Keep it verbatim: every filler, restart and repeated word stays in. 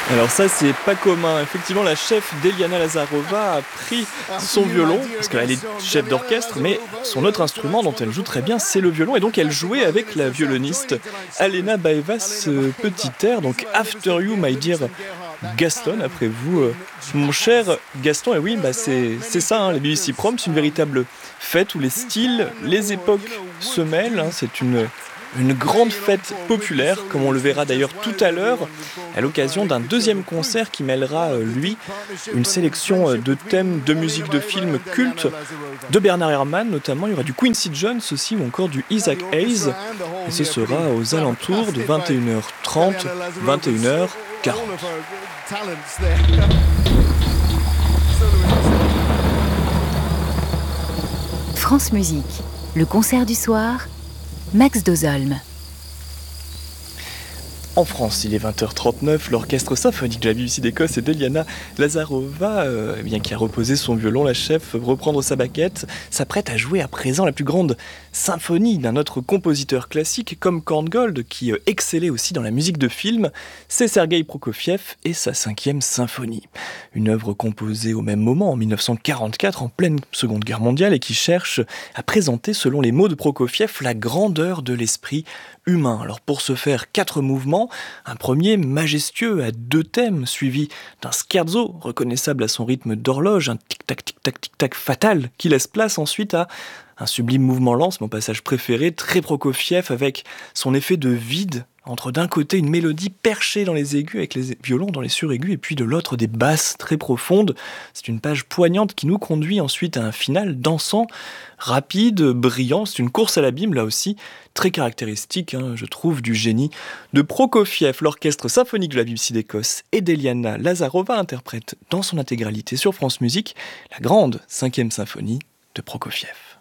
Alors ça, c'est pas commun. Effectivement, la chef d'Eliana Lazarova a pris son violon, parce qu'elle est chef d'orchestre, mais son autre instrument dont elle joue très bien, c'est le violon. Et donc, elle jouait avec la violoniste Alena Baeva ce petit air, donc After You, My Dear Gaston, après vous, euh, mon cher Gaston. Et oui, bah c'est, c'est ça, hein, la B B C Prom, c'est une véritable fête où les styles, les époques se mêlent. Hein, c'est une... Une grande fête populaire, comme on le verra d'ailleurs tout à l'heure, à l'occasion d'un deuxième concert qui mêlera, euh, lui, une sélection euh, de thèmes de musique de films cultes de Bernard Herrmann notamment. Il y aura du Quincy Jones aussi, ou encore du Isaac Hayes. Et ce sera aux alentours de vingt et une heures trente, vingt et une heures quarante. France Musique, le concert du soir, Max Dozolm. En France, il est vingt heures trente-neuf, l'orchestre symphonique de la B B C d'Écosse et d'Eliana Lazarova, euh, eh bien, qui a reposé son violon, la chef, reprendre sa baquette, s'apprête à jouer à présent la plus grande symphonie d'un autre compositeur classique comme Korngold, qui euh, excellait aussi dans la musique de film. C'est Sergueï Prokofiev et sa cinquième symphonie. Une œuvre composée au même moment, en dix-neuf cent quarante-quatre, en pleine Seconde Guerre mondiale, et qui cherche à présenter, selon les mots de Prokofiev, la grandeur de l'esprit humain. Alors pour ce faire, quatre mouvements. Un premier majestueux à deux thèmes, suivi d'un scherzo reconnaissable à son rythme d'horloge, un tic-tac, tic-tac, tic-tac fatal, qui laisse place ensuite à un sublime mouvement lent, c'est mon passage préféré, très Prokofiev, avec son effet de vide, entre d'un côté une mélodie perchée dans les aigus avec les violons dans les suraigus, et puis de l'autre des basses très profondes. C'est une page poignante qui nous conduit ensuite à un final dansant, rapide, brillant. C'est une course à l'abîme, là aussi, très caractéristique, hein, je trouve, du génie de Prokofiev. L'orchestre symphonique de la B B C d'Écosse et d'Eliana Lazarova interprète dans son intégralité sur France Musique la grande cinquième symphonie de Prokofiev.